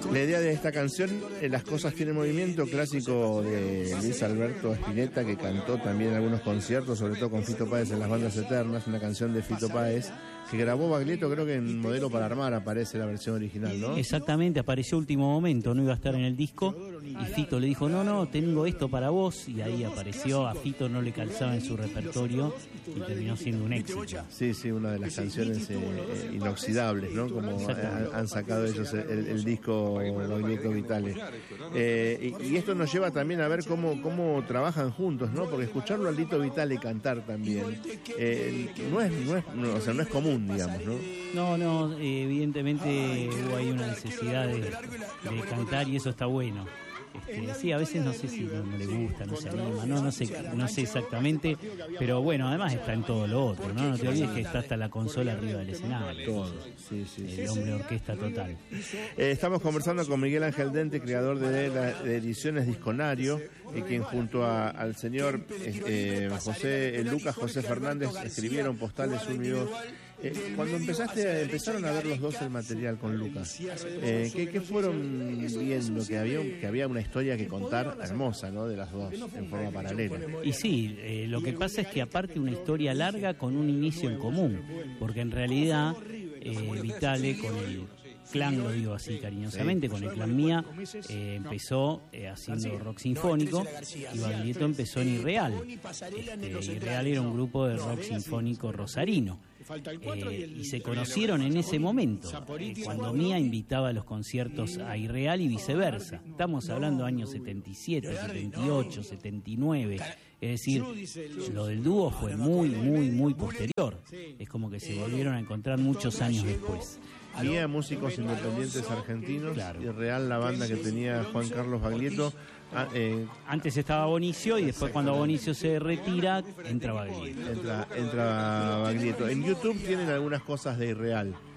La idea de esta canción, Las cosas tienen movimiento, clásico de Luis Alberto Spinetta, que cantó también en algunos conciertos, sobre todo con Fito Páez en Las Bandas Eternas, una canción de Fito Páez, que grabó Baglietto, creo que en Modelo para Armar aparece la versión original, ¿no? Exactamente, apareció último momento, no iba a estar en el disco, y Fito le dijo, no, tengo esto para vos, y ahí apareció, a Fito no le calzaba en su repertorio, y terminó siendo un éxito. Sí, una de las canciones inoxidables, ¿no? Como han sacado ellos el disco Baglietto Vitale. Y esto nos lleva también a ver cómo trabajan juntos, ¿no? Porque escucharlo a Lito Vitale cantar también no es común, digamos, ¿no? No, evidentemente hubo ahí una necesidad de cantar y eso está bueno. Sí, a veces no sé si no le gusta, no se anima, no sé exactamente, pero bueno, además está en todo lo otro, ¿no? No te olvides que está hasta la consola arriba del escenario. Todo, sí. El hombre orquesta total. Estamos conversando con Miguel Ángel Dente, creador de Ediciones Disconario, quien junto al señor Lucas José Fernández escribieron Postales 1 y 2. Cuando empezaron a ver los dos el material con Lucas, ¿qué fueron viendo? Que había una historia que contar hermosa, ¿no? De las dos, en forma paralela. Y sí, lo que pasa es que aparte una historia larga con un inicio en común, porque en realidad Vitale con el clan, lo digo así cariñosamente, con el clan Mía, empezó haciendo rock sinfónico, y Baglietto empezó en Irreal. Irreal era un grupo de rock sinfónico rosarino, y se conocieron en ese momento, cuando Mía invitaba a los conciertos a Irreal y viceversa. Estamos hablando de años 77, 78, 79. Es decir, lo del dúo fue muy posterior. Es como que se volvieron a encontrar muchos años después. Mía, músicos independientes argentinos, claro. Y Real, la banda que tenía Juan Carlos Baglietto. Antes estaba Bonicio y después cuando Bonicio se retira, entra Baglietto. Entra Baglietto. En YouTube tienen algunas cosas de Irreal.